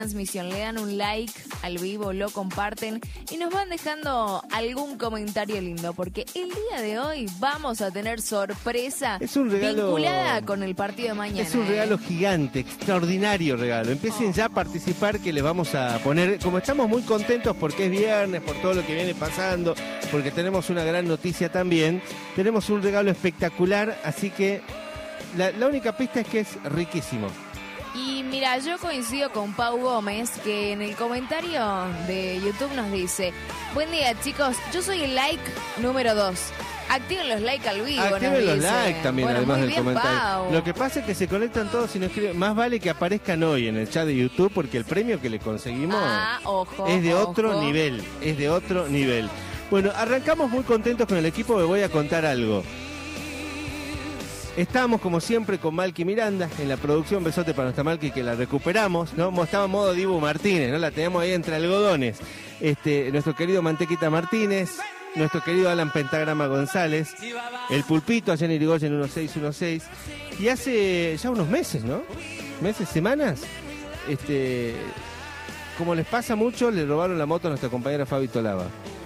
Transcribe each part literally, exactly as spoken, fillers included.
transmisión, le dan un like al vivo, lo comparten y nos van dejando algún comentario lindo, porque el día de hoy vamos a tener sorpresa es un regalo, vinculada con el partido de mañana. Es un regalo ¿eh? gigante, extraordinario regalo. Empiecen Oh. ya a participar, que les vamos a poner, como estamos muy contentos porque es viernes, por todo lo que viene pasando, porque tenemos una gran noticia también, tenemos un regalo espectacular, así que la, la única pista es que es riquísimo. Y mira, yo coincido con Pau Gómez, que en el comentario de YouTube nos dice: buen día, chicos, yo soy el like número dos. Activen los likes al vivo. Activen los dice. likes también, bueno, además muy del bien, comentario. Pau. Lo que pasa es que se conectan todos y nos escriben. Más vale que aparezcan hoy en el chat de YouTube, porque el premio que le conseguimos ah, ojo, es de ojo. otro nivel. Es de otro nivel. Bueno, arrancamos muy contentos con el equipo. Me voy a contar algo. Estábamos como siempre con Malky Miranda en la producción. Besote para nuestra Malky, que la recuperamos, ¿no? Estaba en modo Dibu Martínez, ¿no? La teníamos ahí entre algodones. Este, nuestro querido Mantequita Martínez, nuestro querido Alan Pentagrama González, el Pulpito allá en Irigoyen uno seis uno seis. Y hace ya unos meses, ¿no? Meses, semanas, este, como les pasa mucho, le robaron la moto a nuestra compañera Fabi Tolava.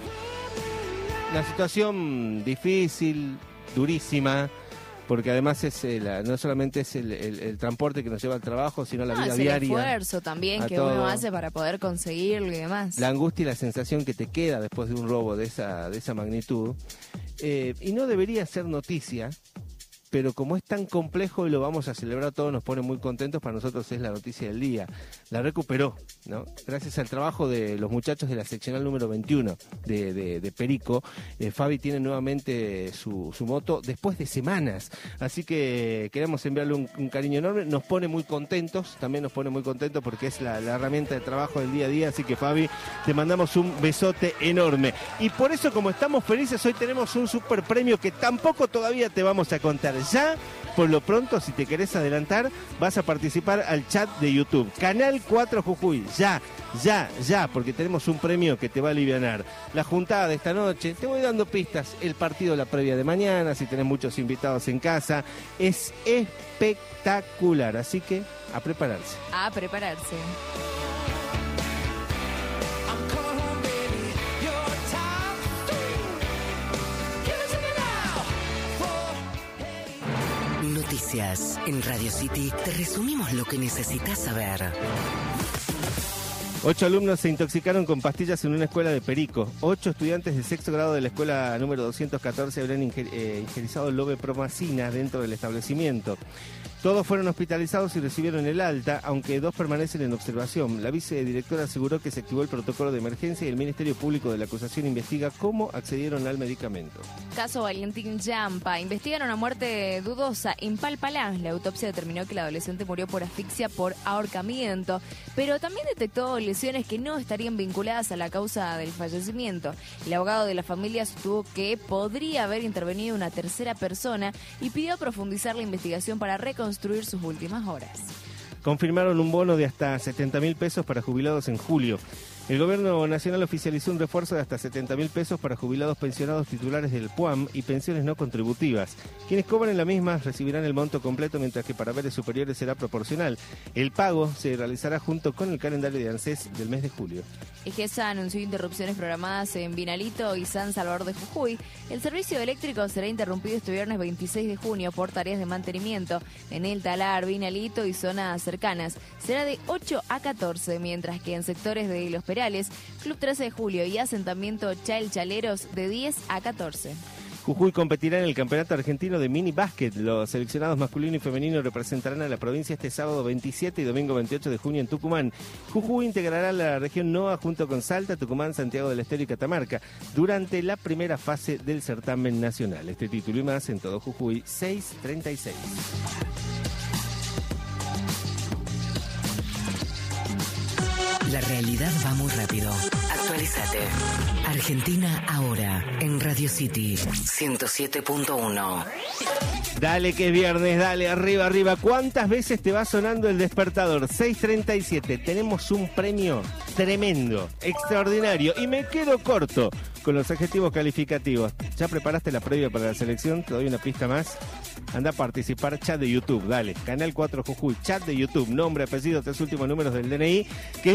La situación difícil, durísima, porque además es eh, la, no solamente es el, el, el transporte que nos lleva al trabajo, sino la no, vida es diaria. el esfuerzo también que todo. uno hace para poder conseguirlo y demás. La angustia y la sensación que te queda después de un robo de esa, de esa magnitud. Eh, y no debería ser noticia, pero como es tan complejo y lo vamos a celebrar todos, nos pone muy contentos. Para nosotros es la noticia del día. La recuperó, ¿no? Gracias al trabajo de los muchachos de la seccional número veintiuno de, de, de Perico. Eh, Fabi tiene nuevamente su, su moto después de semanas. Así que queremos enviarle un, un cariño enorme. Nos pone muy contentos, también nos pone muy contentos porque es la, la herramienta de trabajo del día a día. Así que, Fabi, te mandamos un besote enorme. Y por eso, como estamos felices, hoy tenemos un super premio que tampoco todavía te vamos a contar. Ya, por lo pronto, si te querés adelantar, vas a participar al chat de YouTube. Canal cuatro Jujuy. Ya, ya, ya, porque tenemos un premio que te va a alivianar. La juntada de esta noche, te voy dando pistas. El partido de la previa de mañana, si tenés muchos invitados en casa. Es espectacular, así que a prepararse. A prepararse. Noticias en Radio City. Te resumimos lo que necesitas saber. Ocho alumnos se intoxicaron con pastillas en una escuela de Perico. Ocho estudiantes de sexto grado de la escuela número doscientos catorce habrían inger, eh, ingerizado lobepromacina dentro del establecimiento. Todos fueron hospitalizados y recibieron el alta, aunque dos permanecen en observación. La vicedirectora aseguró que se activó el protocolo de emergencia y el Ministerio Público de la acusación investiga cómo accedieron al medicamento. Caso Valentín Yampa. Investigan una muerte dudosa en Palpalá. La autopsia determinó que el adolescente murió por asfixia por ahorcamiento, pero también detectó lesiones que no estarían vinculadas a la causa del fallecimiento. El abogado de la familia sostuvo que podría haber intervenido una tercera persona y pidió profundizar la investigación para reconstruir sus últimas horas. Confirmaron un bono de hasta setenta mil pesos para jubilados en julio. El gobierno nacional oficializó un refuerzo de hasta setenta mil pesos para jubilados pensionados titulares del P U A M y pensiones no contributivas. Quienes cobren la misma recibirán el monto completo, mientras que para haberes superiores será proporcional. El pago se realizará junto con el calendario de ANSES del mes de julio. EGESA anunció interrupciones programadas en Vinalito y San Salvador de Jujuy. El servicio eléctrico será interrumpido este viernes veintiséis de junio por tareas de mantenimiento en el Talar, Vinalito y zonas cercanas. Será de ocho a catorce, mientras que en sectores de Los Perales, Club trece de julio y asentamiento Chal Chaleros de diez a catorce. Jujuy competirá en el Campeonato Argentino de Mini Básquet. Los seleccionados masculino y femenino representarán a la provincia este sábado veintisiete y domingo veintiocho de junio en Tucumán. Jujuy integrará la región N O A junto con Salta, Tucumán, Santiago del Estero y Catamarca durante la primera fase del certamen nacional. Este título y más en todo Jujuy, seis treinta y seis. La realidad va muy rápido. Actualizate. Argentina ahora en Radio City ciento siete punto uno. Dale que es viernes, dale, arriba, arriba. ¿Cuántas veces te va sonando el despertador? seis treinta y siete. Tenemos un premio tremendo, extraordinario. Y me quedo corto con los adjetivos calificativos. ¿Ya preparaste la previa para la selección? Te doy una pista más. Anda a participar, chat de YouTube, dale. Canal cuatro Jujuy, chat de YouTube, nombre, apellido, tres últimos números del D N I. Que